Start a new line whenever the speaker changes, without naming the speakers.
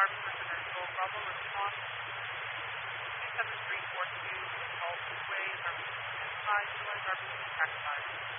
Army Residential. Bravo response 27342 with Dalton Way, RBC 5, utilized RBC tax 5.